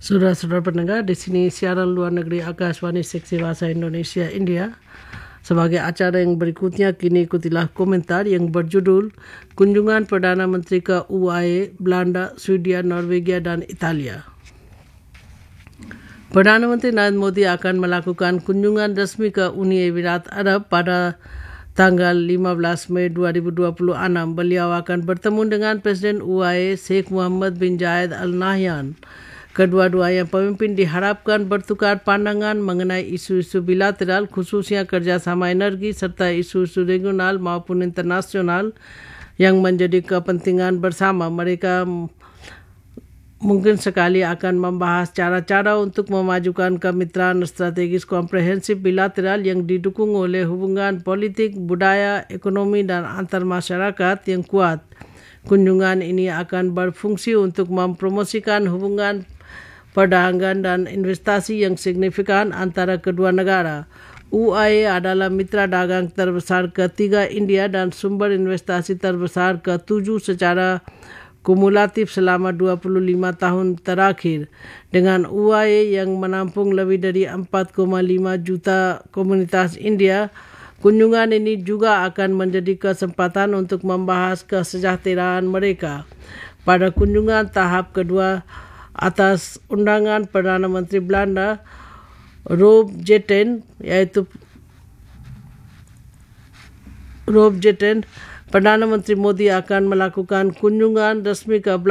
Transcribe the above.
Saudara-saudara pendengar, di sini siaran luar negeri Akashvani Seksi Bahasa Indonesia India. Sebagai acara yang berikutnya, kini ikutilah komentar yang berjudul Kunjungan Perdana Menteri ke UAE, Belanda, Swedia, Norwegia dan Italia. Perdana Menteri Narendra Modi akan melakukan kunjungan resmi ke Uni Emirat Arab pada tanggal 15 Mei 2026. Beliau akan bertemu dengan Presiden UAE Sheikh Mohammed bin Zayed Al Nahyan. Kedua-duanya pemimpin diharapkan bertukar pandangan mengenai isu-isu bilateral, khususnya kerjasama energi serta isu-isu regional maupun internasional yang menjadi kepentingan bersama. Mereka mungkin sekali akan membahas cara-cara untuk memajukan kemitraan strategis komprehensif bilateral yang didukung oleh hubungan politik, budaya, ekonomi dan antar masyarakat yang kuat. Kunjungan ini akan berfungsi untuk mempromosikan hubungan perdagangan dan investasi yang signifikan antara kedua negara. UAE adalah mitra dagang terbesar ketiga India dan sumber investasi terbesar ke-7 secara kumulatif selama 25 tahun terakhir. Dengan UAE yang menampung lebih dari 4,5 juta komunitas India, kunjungan ini juga akan menjadi kesempatan untuk membahas kesejahteraan mereka. Pada kunjungan tahap kedua atas undangan Perdana Menteri Belanda Rob Jetten, Perdana Menteri Modi akan melakukan kunjungan resmi ke